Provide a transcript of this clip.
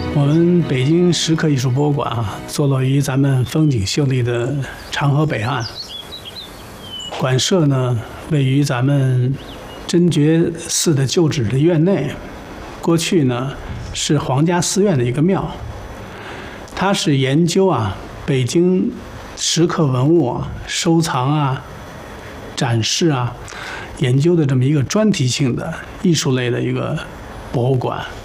我们北京石刻艺术博物馆坐落于咱们风景秀丽的长河北岸。馆舍呢位于咱们真觉寺的旧址的院内，过去呢是皇家寺院的一个庙。它是研究北京石刻文物收藏展示研究的这么一个专题性的艺术类的一个博物馆。